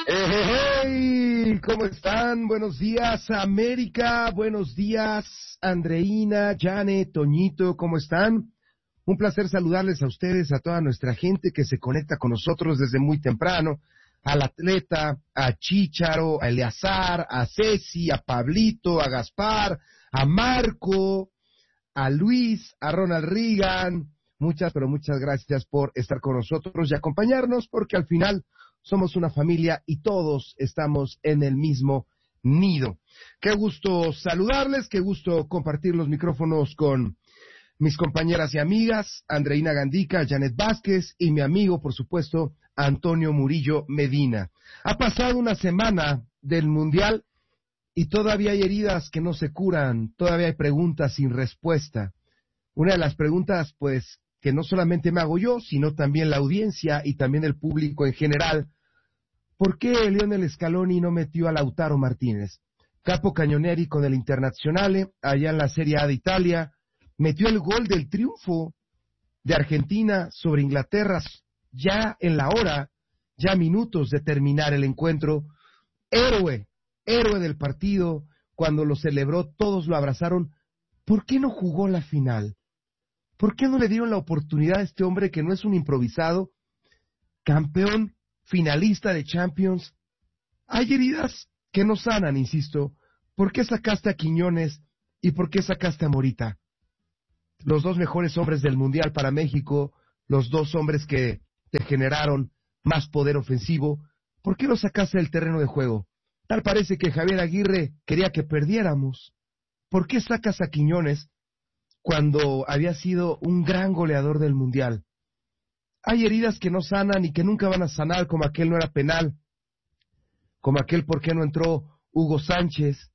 Hey, ¿cómo están? Buenos días, América. Buenos días, Andreina, Janet, Toñito, ¿cómo están? Un placer saludarles a ustedes, a toda nuestra gente que se conecta con nosotros desde muy temprano, al atleta, a Chícharo, a Eleazar, a Ceci, a Pablito, a Gaspar, a Marco, a Luis, a Ronald Reagan. Muchas, pero muchas gracias por estar con nosotros y acompañarnos, porque al final somos una familia y todos estamos en el mismo nido. Qué gusto saludarles, qué gusto compartir los micrófonos con mis compañeras y amigas, Andreina Gandica, Janet Vázquez y mi amigo, por supuesto, Antonio Murillo Medina. Ha pasado una semana del Mundial y todavía hay heridas que no se curan, todavía hay preguntas sin respuesta. Una de las preguntas, pues, que no solamente me hago yo, sino también la audiencia y también el público en general. ¿Por qué Lionel Scaloni no metió a Lautaro Martínez? Capo Cañoneri con el Internazionale, allá en la Serie A de Italia, metió el gol del triunfo de Argentina sobre Inglaterra, ya en la hora, ya minutos de terminar el encuentro. Héroe del partido, cuando lo celebró, todos lo abrazaron. ¿Por qué no jugó la final? ¿Por qué no le dieron la oportunidad a este hombre que no es un improvisado, campeón, finalista de Champions? Hay heridas que no sanan, insisto. ¿Por qué sacaste a Quiñones y por qué sacaste a Morita? Los dos mejores hombres del Mundial para México, los dos hombres que te generaron más poder ofensivo. ¿Por qué los sacaste del terreno de juego? Tal parece que Javier Aguirre quería que perdiéramos. ¿Por qué sacas a Quiñones cuando había sido un gran goleador del Mundial? Hay heridas que no sanan y que nunca van a sanar, como aquel no era penal, como aquel por qué no entró Hugo Sánchez.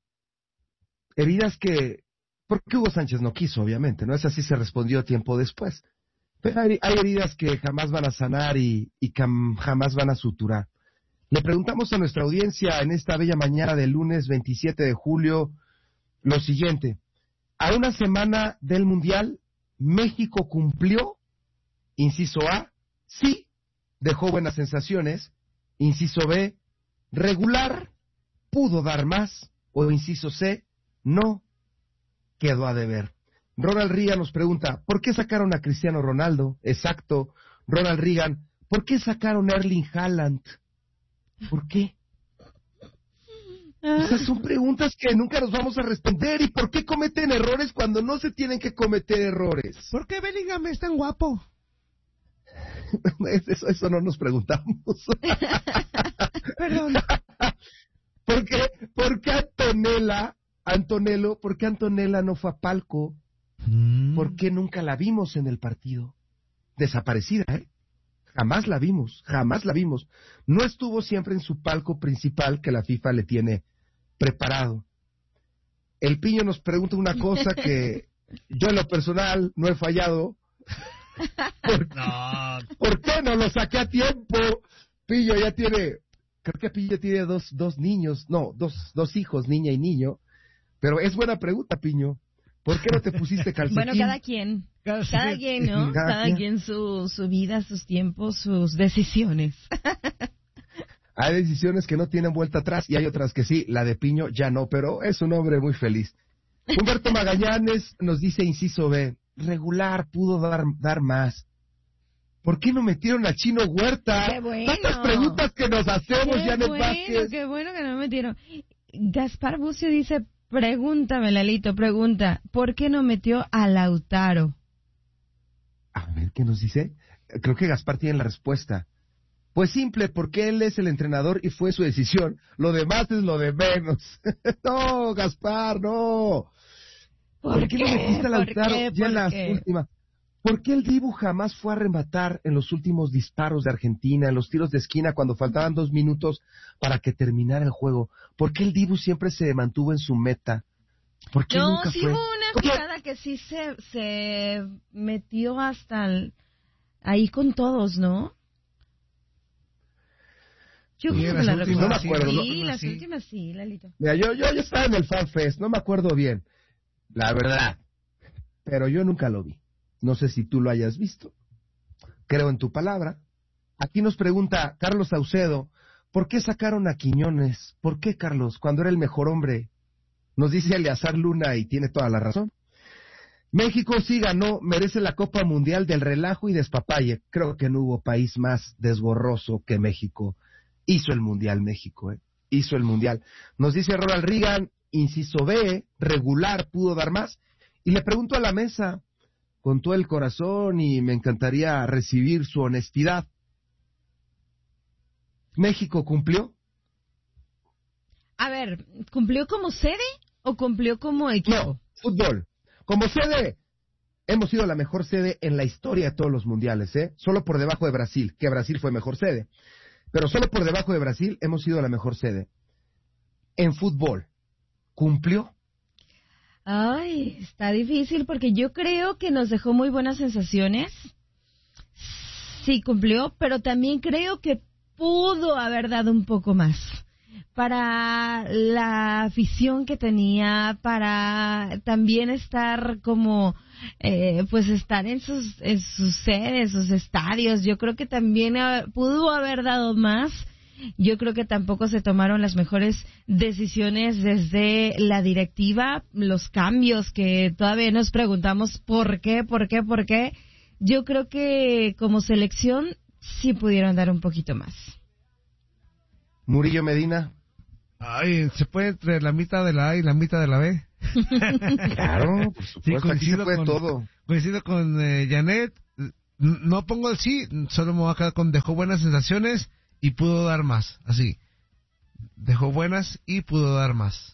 Heridas que, porque Hugo Sánchez no quiso, obviamente, ¿no? Es así, se respondió tiempo después. Pero hay heridas que jamás van a sanar y que jamás van a suturar. Le preguntamos a nuestra audiencia en esta bella mañana del lunes 27 de julio lo siguiente: a una semana del Mundial, ¿México cumplió? Inciso A, sí, dejó buenas sensaciones. Inciso B, regular, pudo dar más. O inciso C, no, quedó a deber. Ronald Reagan nos pregunta, ¿por qué sacaron a Cristiano Ronaldo? Exacto. Ronald Reagan, ¿por qué sacaron a Erling Haaland? ¿Por qué? Esas son preguntas que nunca nos vamos a responder. ¿Y por qué cometen errores cuando no se tienen que cometer errores? ¿Por qué Bellingham es tan guapo? Eso no nos preguntamos. Perdón. ¿Por qué por qué Antonella no fue a palco? ¿Por qué nunca la vimos en el partido? Desaparecida, ¿eh? Jamás la vimos. No estuvo siempre en su palco principal que la FIFA le tiene preparado. El Piño nos pregunta una cosa que yo en lo personal no he fallado. ¿Por qué no lo saqué a tiempo? Pillo ya tiene, creo que Pillo tiene dos niños, no, dos hijos, niña y niño. Pero es buena pregunta, Piño. ¿Por qué no te pusiste calcetín? Bueno, cada quien, ¿no? Cada quien su vida, sus tiempos, sus decisiones. Hay decisiones que no tienen vuelta atrás y hay otras que sí. La de Piño ya no, pero es un hombre muy feliz. Humberto Magallanes nos dice, inciso B, regular, pudo dar más. ¿Por qué no metieron al Chino Huerta? ¡Qué bueno! Tantas preguntas que nos hacemos, Janet Vázquez. Qué bueno que no me metieron. Gaspar Bucio dice, pregúntame, Lalito, pregunta, ¿por qué no metió a Lautaro? A ver, ¿qué nos dice? Creo que Gaspar tiene la respuesta. Pues simple, porque él es el entrenador y fue su decisión. Lo demás es lo de menos. No, Gaspar, no. ¿Por qué no metiste a Lautaro ya en las últimas? ¿Por qué el Dibu jamás fue a rematar en los últimos disparos de Argentina, en los tiros de esquina, cuando faltaban 2 minutos para que terminara el juego? ¿Por qué el Dibu siempre se mantuvo en su meta? ¿Por qué nunca sí fue? hubo una jugada que sí se metió hasta ahí con todos, ¿no? Yo creo que la recuerdo. No me acuerdo. Sí, las últimas sí, Lalito. Mira, yo estaba en el Fan Fest, no me acuerdo bien, la verdad, pero yo nunca lo vi. No sé si tú lo hayas visto. Creo en tu palabra. Aquí nos pregunta Carlos Saucedo, ¿Por qué sacaron a Quiñones? ¿Por qué, Carlos? Cuando era el mejor hombre. Nos dice Eleazar Luna y tiene toda la razón. México sí ganó, merece la Copa Mundial del relajo y despapalle. Creo que no hubo país más desborroso que México. Hizo el Mundial México, hizo el Mundial. Nos dice Ronald Reagan, inciso B, regular, pudo dar más. Y le pregunto a la mesa, con todo el corazón, y me encantaría recibir su honestidad. ¿México cumplió? A ver, ¿cumplió como sede o cumplió como equipo? No, fútbol. Como sede, hemos sido la mejor sede en la historia de todos los mundiales, solo por debajo de Brasil, que Brasil fue mejor sede. Pero solo por debajo de Brasil hemos sido la mejor sede. En fútbol, ¿cumplió? Ay, está difícil porque yo creo que nos dejó muy buenas sensaciones. Sí, cumplió, pero también creo que pudo haber dado un poco más. Para la afición que tenía, para también estar como, pues estar en sus sedes, sus estadios. Yo creo que también pudo haber dado más. Yo creo que tampoco se tomaron las mejores decisiones desde la directiva, los cambios que todavía nos preguntamos por qué. Yo creo que como selección sí pudieron dar un poquito más. Murillo Medina. Ay, ¿se puede entre la mitad de la A y la mitad de la B? Claro, por supuesto, sí, aquí se puede todo. Coincido con Janet, no pongo el sí, solo me voy a quedar con dejó buenas sensaciones y pudo dar más, así. Dejó buenas y pudo dar más.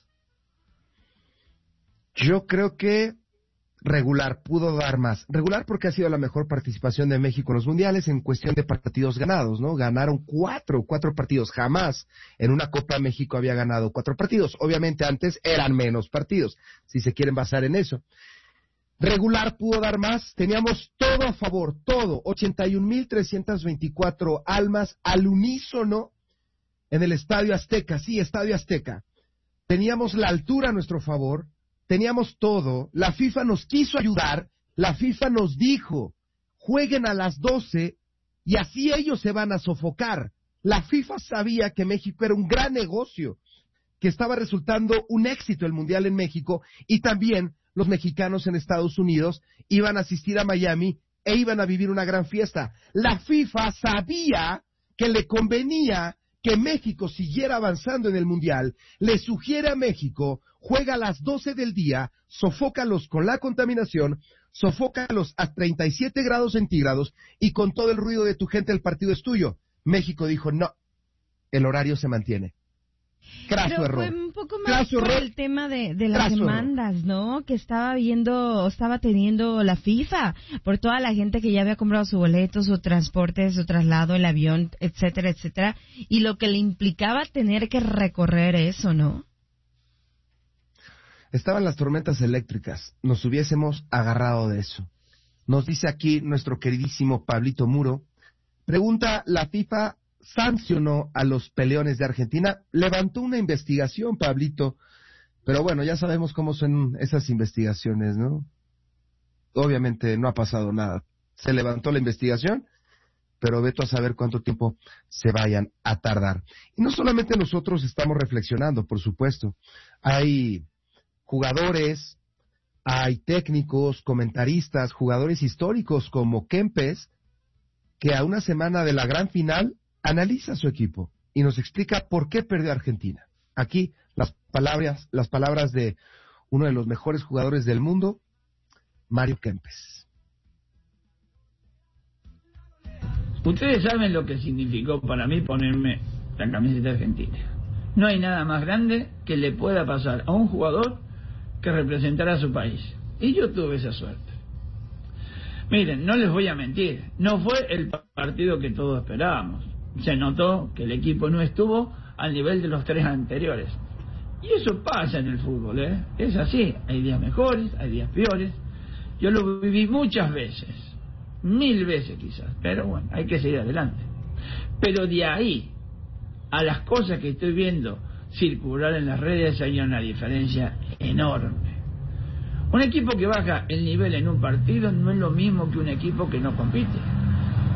Yo creo que regular, pudo dar más. Regular porque ha sido la mejor participación de México en los mundiales en cuestión de partidos ganados, ¿no? Ganaron cuatro partidos. Jamás en una Copa México había ganado 4 partidos. Obviamente antes eran menos partidos, si se quieren basar en eso. Regular pudo dar más. Teníamos todo a favor, todo. 81,324 almas al unísono en el Estadio Azteca. Sí, Estadio Azteca. Teníamos la altura a nuestro favor. Teníamos todo, la FIFA nos quiso ayudar, la FIFA nos dijo, jueguen a las 12 y así ellos se van a sofocar. La FIFA sabía que México era un gran negocio, que estaba resultando un éxito el Mundial en México y también los mexicanos en Estados Unidos iban a asistir a Miami e iban a vivir una gran fiesta. La FIFA sabía que le convenía que México siguiera avanzando en el Mundial, le sugiere a México, juega a las 12 del día, sofócalos con la contaminación, sofócalos a 37 grados centígrados y con todo el ruido de tu gente el partido es tuyo. México dijo, no, el horario se mantiene. Craso Pero error. fue un poco más por el tema de las demandas, ¿no? Que estaba teniendo la FIFA por toda la gente que ya había comprado su boleto, su transporte, su traslado, el avión, etcétera, etcétera, y lo que le implicaba tener que recorrer eso, ¿no? Estaban las tormentas eléctricas, nos hubiésemos agarrado de eso. Nos dice aquí nuestro queridísimo Pablito Muro, pregunta, ¿la FIFA sancionó a los peleones de Argentina? Levantó una investigación, Pablito, pero bueno, ya sabemos cómo son esas investigaciones, ¿no? Obviamente no ha pasado nada. Se levantó la investigación, pero veto a saber cuánto tiempo se vayan a tardar. Y no solamente nosotros estamos reflexionando, por supuesto. Hay jugadores, hay técnicos, comentaristas, jugadores históricos como Kempes, que a una semana de la gran final analiza su equipo y nos explica por qué perdió Argentina. Aquí las palabras de uno de los mejores jugadores del mundo, Mario Kempes. Ustedes saben lo que significó para mí ponerme la camiseta argentina. No hay nada más grande que le pueda pasar a un jugador que representar a su país. Y yo tuve esa suerte. Miren, no les voy a mentir, no fue el partido que todos esperábamos. Se notó que el equipo no estuvo al nivel de los 3 anteriores. Y eso pasa en el fútbol, ¿eh? Es así, hay días mejores, hay días peores. Yo lo viví muchas veces, 1000 veces quizás, pero bueno, hay que seguir adelante. Pero de ahí a las cosas que estoy viendo circular en las redes hay una diferencia enorme. Un equipo que baja el nivel en un partido no es lo mismo que un equipo que no compite.